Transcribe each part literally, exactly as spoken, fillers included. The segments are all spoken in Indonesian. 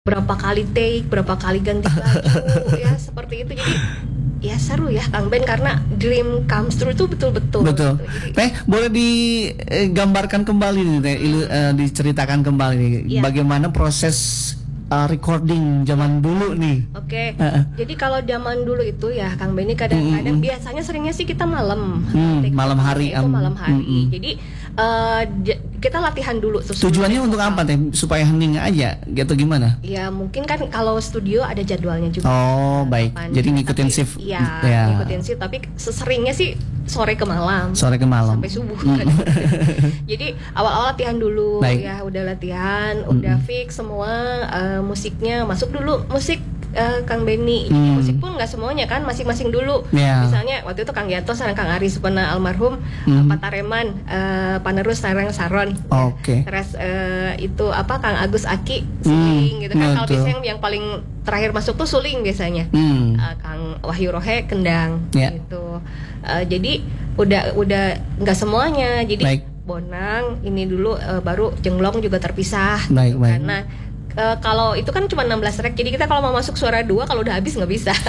Berapa kali take, berapa kali ganti baju, ya seperti itu. Jadi ya seru ya Kang Ben, karena dream comes true itu betul-betul. Betul. Gitu. Jadi, Teh boleh digambarkan kembali nih, Teh, ilu, uh, diceritakan kembali nih, ya. bagaimana proses uh, recording zaman dulu nih. Oke. Uh-uh. Jadi kalau zaman dulu itu ya Kang Ben, ini kadang-kadang mm-hmm. biasanya seringnya sih kita malam. Hmm, malam hari. Itu Um, malam hari. mm-hmm. Jadi uh, j- kita latihan dulu tuh. Tujuannya untuk apa, Teh? Supaya hening aja gitu gimana? Ya mungkin kan kalau studio ada jadwalnya juga. Oh, baik. Kapan. Jadi ngikutin tapi, shift. Ya, ya, ngikutin shift, tapi seseringnya sih sore ke malam. Sore ke malam. Sampai subuh. Mm. Kan. Jadi awal-awal latihan dulu. Baik. Ya, udah latihan, udah mm. fix semua uh, musiknya. Masuk dulu musik Uh, Kang Benny, hmm. musik pun nggak semuanya kan, masing-masing dulu. Yeah. Misalnya waktu itu Kang Yanto sama Kang Aris pernah almarhum, hmm. Pak Tareman, uh, Panerus Sarang Saron. Oke. Okay. Ya. Terus uh, itu apa Kang Agus Aki suling hmm. gitu kan. Kalau biasanya yang paling terakhir masuk tuh suling biasanya. Hmm. Uh, Kang Wahyu Rohe kendang yeah. gitu. Uh, jadi udah udah nggak semuanya. Jadi baik. Bonang ini dulu uh, baru jenglong juga terpisah. Baik, gitu, baik. Karena Uh, kalau itu kan cuma enam belas track, jadi kita kalau mau masuk suara dua kalau udah habis nggak bisa.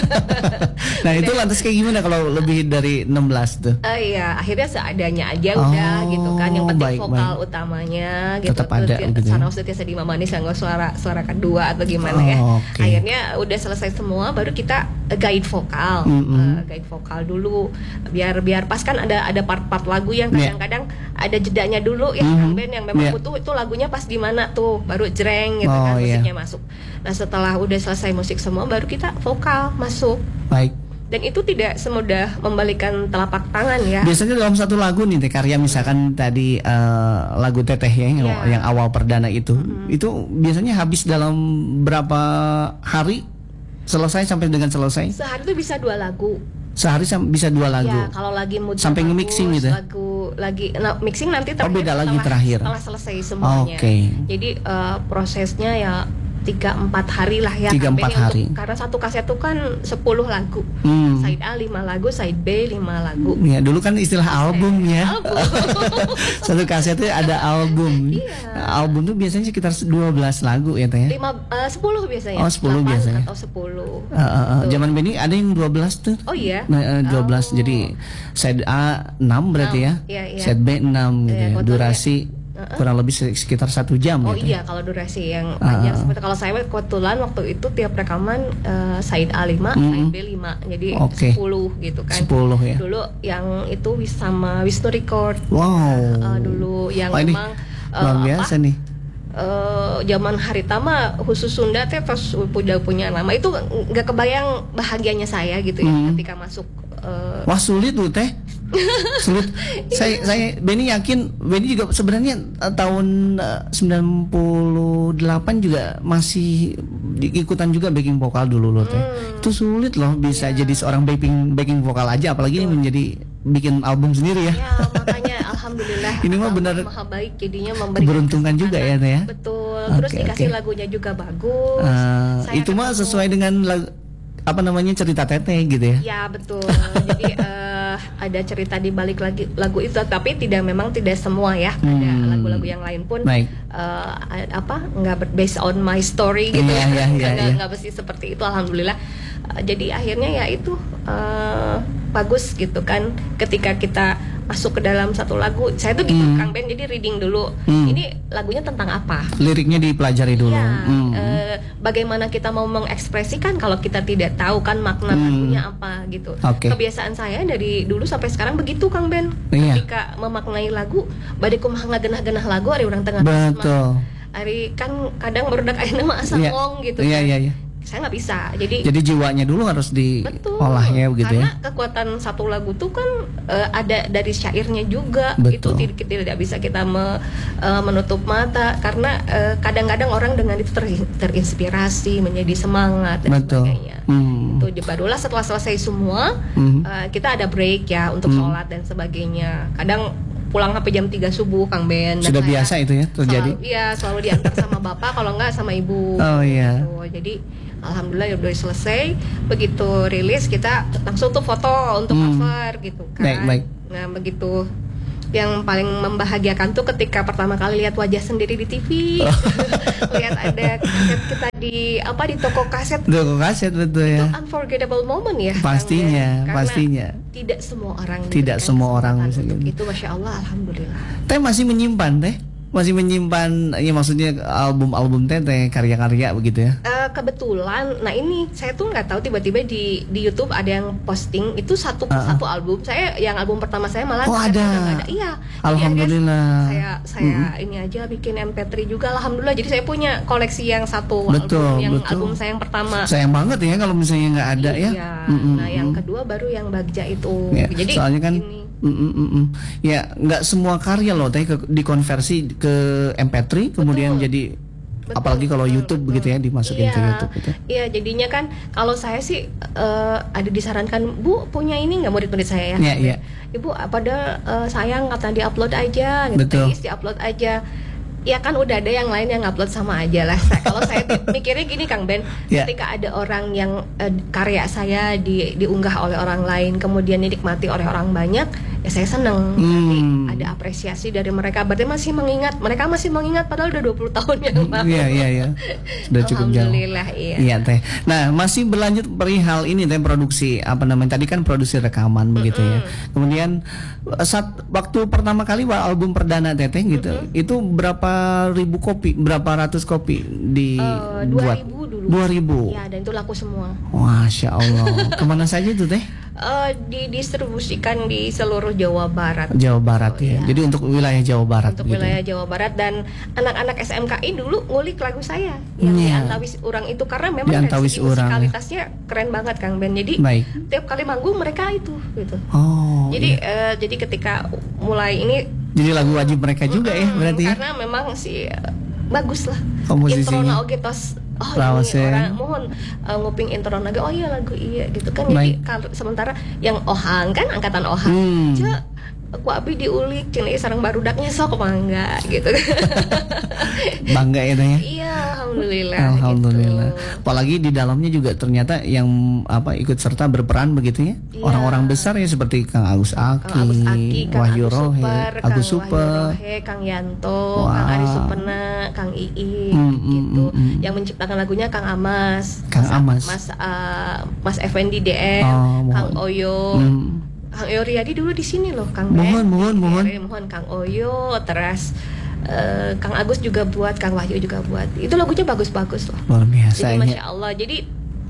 Nah itu lantas kayak gimana kalau lebih dari enam belas tuh? Uh, iya, akhirnya seadanya aja oh, udah gitu kan. Yang penting baik, vokal baik. utamanya gitu. Tetap ada gitu. Sana Ustitia Sedima Manis nggak suara suara kedua atau gimana oh, ya. Okay. Akhirnya udah selesai semua, baru kita guide vokal, mm-hmm. uh, guide vokal dulu. Biar biar pas kan ada ada part-part lagu yang kadang-kadang yeah. ada jedanya dulu ya, mm-hmm. Kang Ben yang memang yeah. butuh itu lagunya pas di mana tuh, baru jreng gitu oh, kan musiknya yeah. masuk. Nah setelah udah selesai musik semua baru kita vokal masuk. Baik. Dan itu tidak semudah membalikan telapak tangan ya. Biasanya dalam satu lagu nih Teh, karya misalkan tadi uh, lagu Teteh ya, yang, yeah. yang awal perdana itu, mm-hmm. itu biasanya habis dalam berapa hari selesai sampai dengan selesai? Sehari itu bisa dua lagu. Sehari bisa dua lagu. Ya, kalau lagi mood sampai nge-mixing gitu. Lagu lagi nah, mixing nanti terakhir. Oh, beda lagi setelah, terakhir. Setelah selesai semuanya. Okay. Jadi uh, prosesnya ya tiga empat hari lah ya. tiga empat hari. Untuk, karena satu kaset itu kan sepuluh lagu. Hmm. Side A lima lagu, side B lima lagu. Ya, dulu kan istilah album ya. Album. Satu kaset itu ada album. Iya. Album tuh biasanya sekitar dua belas lagu ya Teh. lima uh, sepuluh biasanya. Oh, sepuluh biasanya. Atau sepuluh. Uh, uh, uh. Zaman Benny ada yang dua belas tuh. Oh iya. Nah, uh, dua belas. Oh. Jadi side A enam berarti enam. Ya. Iya, iya. Side B enam gitu iya, ya. Durasi Uh-uh. kurang lebih sekitar satu jam. Oh gitu. iya, kalau durasi yang panjang uh. seperti kalau saya kebetulan waktu itu tiap rekaman uh, side A lima, mm-hmm. side B lima, jadi okay. sepuluh gitu kan. sepuluh ya. Dulu yang itu sama Wisnu Record. Wow. Uh, dulu yang oh, memang uh, luar biasa apa? nih. Uh, zaman Haritama khusus Sunda teh pas udah punya nama itu nggak kebayang bahagianya saya gitu ya mm. ketika masuk. Uh, Wah sulit tuh Teh. Sulit. saya saya Benny yakin Benny juga sebenarnya uh, tahun uh, sembilan puluh delapan juga masih ikutan juga backing vokal dulu loh Teh. Hmm. Itu sulit loh bisa yeah. jadi seorang backing backing vokal aja, apalagi ini menjadi bikin album sendiri ya. Ya makanya alhamdulillah. Ini mah benar maha baik jadinya memberi keberuntungan juga ya Teh ya. Betul. Terus okay, dikasih okay. lagunya juga bagus. Uh, itu mah sesuai dengan lagu apa namanya cerita Teteh gitu ya? Ya betul. Jadi uh, ada cerita di balik lagi lagu itu, tapi tidak memang tidak semua ya. Hmm. Ada lagu-lagu yang lain pun uh, apa nggak based on my story gitu yeah, ya. Yeah, yeah, nggak yeah. nggak mesti seperti itu alhamdulillah. Uh, jadi akhirnya ya itu uh, bagus gitu kan ketika kita masuk ke dalam satu lagu. Saya tuh gitu hmm. Kang Ben, jadi reading dulu. Hmm. Ini lagunya tentang apa? Liriknya dipelajari dulu. Ya, hmm. e, bagaimana kita mau mengekspresikan kalau kita tidak tahu kan makna hmm. lagunya apa gitu. Okay. Kebiasaan saya dari dulu sampai sekarang begitu Kang Ben. Iya. Ketika memaknai lagu, bade kumaha ngagenah-genah lagu ari urang tengah. Betul. Ari kan kadang barudak ayeuna mah asa ngong gitu. Iya, kan. iya, iya. Saya nggak bisa, jadi jadi jiwanya dulu harus diolahnya begitu ya. Karena ya. kekuatan satu lagu tuh kan uh, ada dari syairnya juga. Betul. Itu tidak, tidak bisa kita me, uh, menutup mata karena uh, kadang-kadang orang dengan itu ter, terinspirasi menjadi semangat dan Betul. sebagainya. Hmm. Itu barulah setelah selesai semua hmm. uh, kita ada break ya untuk hmm. sholat dan sebagainya. Kadang pulang sampai jam tiga subuh Kang Ben. Sudah biasa itu ya terjadi? Selalu, iya, selalu diantar sama bapak kalau enggak sama ibu. Oh iya. Gitu. Jadi alhamdulillah udah selesai. Begitu rilis kita langsung tuh foto untuk hmm. cover gitu kan. Baik, baik. Nah begitu yang paling membahagiakan tuh ketika pertama kali lihat wajah sendiri di T V, lihat ada kaset kita di apa di toko kaset. Toko kaset betul itu ya. Itu unforgettable moment ya. Pastinya, Karena pastinya. Tidak semua orang. Tidak semua orang bisa gitu. Itu masya Allah, alhamdulillah. Teh masih menyimpan teh, masih menyimpan, ya maksudnya album-album teh, teh karya-karya begitu ya. Uh, kebetulan, nah ini saya tuh nggak tahu tiba-tiba di di YouTube ada yang posting itu satu uh. satu album. Saya yang album pertama saya malah oh, ada. ada. Iya. Alhamdulillah. Saya saya mm-hmm. ini aja bikin M P tiga juga alhamdulillah. Jadi saya punya koleksi yang satu betul, album yang betul. album saya yang pertama. Sayang banget ya kalau misalnya nggak ada iya. ya. Mm-hmm. Nah, yang kedua baru yang Bagja itu. Ya, Jadi soalnya kan ini, Mm, mm, mm, mm. ya nggak semua karya loh teh ke, dikonversi ke M P tiga kemudian betul. Jadi betul, apalagi kalau betul, YouTube betul. Begitu ya dimasukin iya, ke YouTube gitu. Iya jadinya kan kalau saya sih uh, ada disarankan Bu punya ini nggak murid-murid saya ya. Iya, iya. Ibu padahal uh, sayang kata di-upload aja gitu, di-upload aja. Ya kan udah ada yang lain yang upload sama aja lah. Saya, kalau saya mikirnya gini Kang Ben, yeah. ketika ada orang yang uh, karya saya di, diunggah oleh orang lain, kemudian dinikmati oleh orang banyak, ya saya seneng. Hmm. Nanti ada apresiasi dari mereka. Berarti masih mengingat, mereka masih mengingat padahal udah dua puluh tahun yang lalu. Iya iya iya. Sudah cukup jauh. Alhamdulillah iya. Iya teh. Nah masih berlanjut perihal ini teh produksi apa namanya tadi kan produksi rekaman mm-hmm. begitu ya. Kemudian saat waktu pertama kali album perdana teteh gitu, mm-hmm. itu berapa ribu kopi, berapa ratus kopi dibuat? Dua ribu dulu. Dua ribu. Ya dan itu laku semua. Masya Allah. Kemana saja itu teh? Uh, didistribusikan di seluruh Jawa Barat. Jawa Barat oh, ya. ya. Jadi untuk wilayah Jawa Barat. Untuk gitu. wilayah Jawa Barat dan anak-anak S M K I dulu ngulik lagu saya yang yeah. di Antawis Urang itu karena memang dari segi musikalitasnya ya. Keren banget Kang Ben. Jadi baik. Tiap kali manggung mereka itu gitu. Oh. Jadi iya. uh, jadi ketika mulai ini. Jadi lagu wajib mereka juga mm, ya berarti. Karena ya? Memang sih uh, bagus lah. Komposisinya. Intro oge tos. Oh Rawase. Ini orang mohon uh, nguping intro lagi. Oh iya lagu iya gitu kan. Jadi kalau sementara yang Ohang kan angkatan Ohang. Hmm. Cuma aku abi diulik cini sarang barudaknya sok bangga gitu. Bangga ya ya. Iya alhamdulillah. Alhamdulillah. Gitu. Apalagi di dalamnya juga ternyata yang apa ikut serta berperan begitu ya. Iya. Orang-orang besar ya seperti Kang Agus Aki, Kang Agus Aki, Kang Wahyu Agus Rohe, Super, Agus Kang Super, Wahyu Rohe, Kang Yanto, wow. Kang Ari Supena, Kang Ii mm, gitu. Mm, mm. Yang menciptakan lagunya Kang Amas, Kang Mas, Amas, Mas uh, Mas Effendi D M, oh, Kang Oyo. Mm. Kang Oyo Riyadi dulu di sini loh, Kang Ben. Mohon, mohon, mohon. Mohon Kang Oyo, terus uh, Kang Agus juga buat, Kang Wahyu juga buat. Itu lagunya bagus-bagus loh. Luar biasa. Jadi masya Allah. Jadi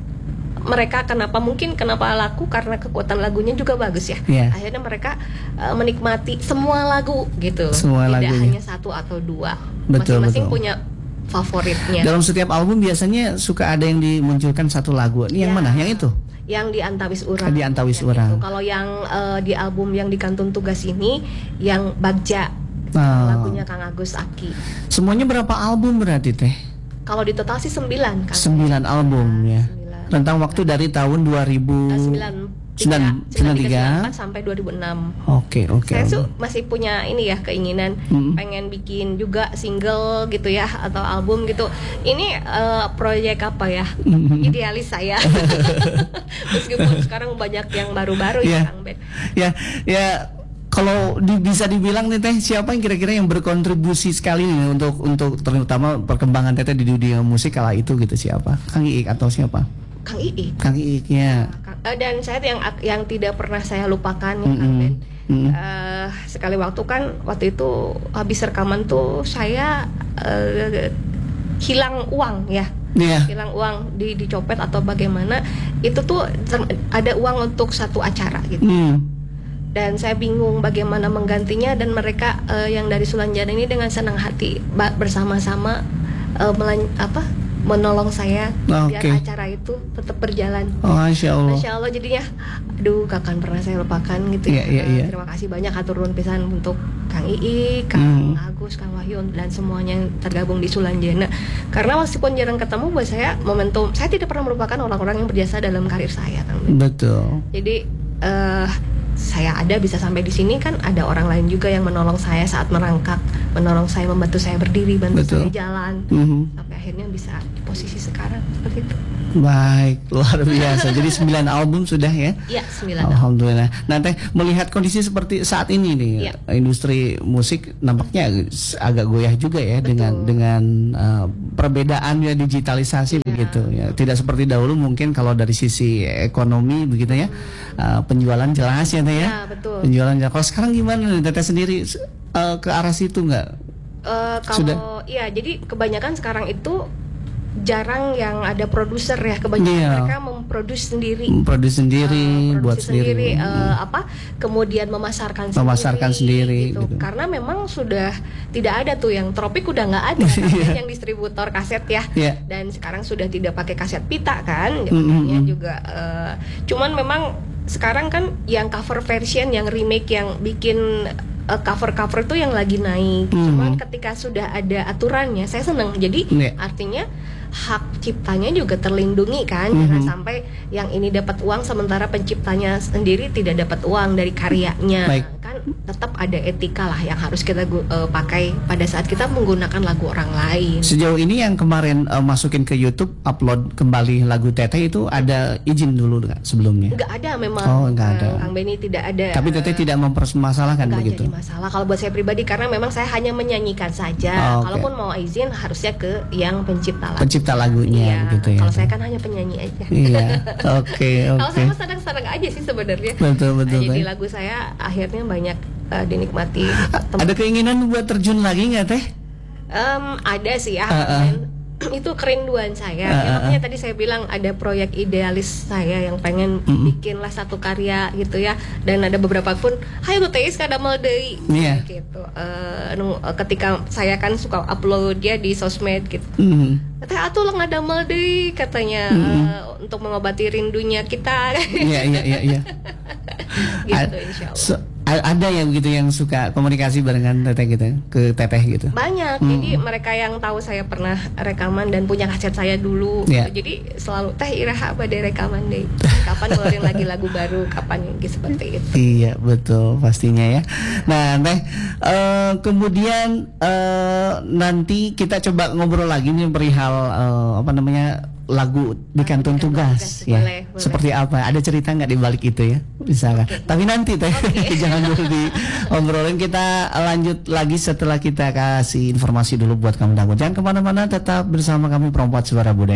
mereka kenapa mungkin kenapa laku karena kekuatan lagunya juga bagus ya. Yeah. Akhirnya mereka uh, menikmati semua lagu gitu. Semua Tidak lagunya. hanya satu atau dua. Betul, masing-masing betul. punya favoritnya. Dalam setiap album biasanya suka ada yang dimunculkan satu lagu. Ini yang ya. mana? Yang itu? Yang di Antawis Urang. Di Antawis Urang. Kalau yang uh, di album yang di Kantun Tugas ini yang Bagja. Oh. Lagunya Kang Agus Aki. Semuanya berapa album berarti teh? Kalau di total sih sembilan Kang. Sembilan album ya. Rentang waktu dari tahun dua ribu sembilan sembilan tiga sampai dua ribu enam. Oke, oke. Saya tuh masih punya ini ya keinginan mm-hmm. pengen bikin juga single gitu ya atau album gitu. Ini uh, proyek apa ya? Mm-hmm. Idealis saya. Meskipun sekarang banyak yang baru-baru yeah. ya Kang Ben. Ya, ya kalau di, bisa dibilang nih teh siapa yang kira-kira yang berkontribusi sekali nih untuk untuk terutama perkembangan teteh di dunia musik kala itu gitu siapa? Kang Iik atau siapa? Kang Iik. Kang Iik ya. Uh, dan saya yang yang tidak pernah saya lupakan ya Kang Ben. Mm-hmm. Uh, sekali waktu kan waktu itu habis rekaman tuh saya uh, hilang uang ya. Yeah. Hilang uang di dicopet atau bagaimana itu tuh ter- ada uang untuk satu acara gitu. Mm. Dan saya bingung bagaimana menggantinya dan mereka uh, yang dari Sulanjana ini dengan senang hati ba- bersama-sama uh, melan- apa menolong saya oh, biar okay. acara itu tetap berjalan. Oh, Masya Allah. Masya Allah jadinya, aduh kakan pernah saya lupakan gitu yeah, ya. Yeah, yeah. Terima kasih banyak atur nuhun pisan untuk Kang Ii, Kang hmm. Agus, Kang Wahyu dan semuanya yang tergabung di Sulanjana. Karena meskipun jarang ketemu buat saya momentum, saya tidak pernah melupakan orang-orang yang berjasa dalam karir saya, Kang. Betul. Jadi uh, saya ada bisa sampai di sini kan ada orang lain juga yang menolong saya saat merangkak, menolong saya, membantu saya berdiri, bantu Betul. saya jalan, mm-hmm. sampai akhirnya bisa di posisi sekarang seperti itu. Baik, luar biasa. Jadi sembilan album sudah ya? Iya, sembilan. Alhamdulillah. Nah, Teh, melihat kondisi seperti saat ini nih, ya. Industri musik nampaknya agak goyah juga ya. Betul. dengan dengan uh, perbedaan ya, digitalisasi ya. Begitu ya. Tidak seperti dahulu mungkin kalau dari sisi ekonomi begitu ya. Uh, penjualan jelas ya Teh ya. Ya, betul. Penjualan jelas. Kalau sekarang gimana nih Teteh sendiri uh, ke arah situ nggak? Uh, kalau iya, jadi kebanyakan sekarang itu jarang yang ada produser ya, kebanyakan yeah. mereka memproduksi sendiri, memproduksi sendiri, uh, buat sendiri, sendiri. Uh, apa, kemudian memasarkan, memasarkan sendiri, sendiri gitu. gitu. Karena memang sudah tidak ada tuh yang Tropik udah nggak ada, yeah. yang distributor kaset ya, yeah. dan sekarang sudah tidak pakai kaset pita kan, mm-hmm. juga. Uh, cuman memang sekarang kan yang cover version, yang remake, yang bikin Uh, cover-cover tuh yang lagi naik. Mm-hmm. Cuman ketika sudah ada aturannya, saya senang. Jadi yeah. artinya hak ciptanya juga terlindungi kan, mm-hmm. jangan sampai yang ini dapat uang sementara penciptanya sendiri tidak dapat uang dari karyanya. Baik. Kan tetap ada etika lah yang harus kita uh, pakai pada saat kita menggunakan lagu orang lain. Sejauh ini yang kemarin uh, masukin ke YouTube, upload kembali lagu Teteh itu ada izin dulu nggak sebelumnya? Nggak ada memang. Oh, nggak ada. Kang Benny tidak ada. Tapi Teteh uh, tidak mempermasalahkan begitu. Masalah kalau buat saya pribadi karena memang saya hanya menyanyikan saja. Oh, okay. Kalaupun mau izin harusnya ke yang pencipta lagu. Pencipta lagunya iya, gitu ya. Kalau saya kan hanya penyanyi aja. Iya. Oke, oke. Kalau saya senang-senang aja sih sebenarnya. Betul, betul. Nah, jadi lagu saya akhirnya banyak uh, dinikmati. Ada keinginan buat terjun lagi nggak Teh? Um, ada sih ya. Uh, uh. Itu kerinduan saya. Uh, ya, makanya uh, tadi saya bilang ada proyek idealis saya yang pengen uh, bikinlah satu karya gitu ya. Dan ada beberapa pun, "Hai lu teis kada mal deui." Yeah. Gitu. Uh, ketika saya kan suka upload dia di sosmed gitu. Uh, Katanya atuh lah ngada mal deui katanya uh, uh, untuk mengobati rindunya kita. Iya iya iya iya. Gitu insyaallah. So, ada yang begitu yang suka komunikasi barengan Teteh gitu ke Teteh gitu. Banyak. Hmm. Jadi mereka yang tahu saya pernah rekaman dan punya kaset saya dulu. Yeah. Gitu. Jadi selalu Teh iraha pada rekaman deh. Kapan ngeluarin lagi lagu baru, kapan yang seperti itu. Iya, betul pastinya ya. Nah, Teh uh, kemudian uh, nanti kita coba ngobrol lagi nih perihal uh, apa namanya lagu di kantung tugas, tugas ya. Boleh, boleh. Seperti apa? Ada cerita nggak di balik itu ya? Misalkan. Okay. Tapi nanti Teh okay. jangan dulu diobrolin, kita lanjut lagi setelah kita kasih informasi dulu buat kamu. Jangan kemana-mana, tetap bersama kami Perempuan Suara Budaya.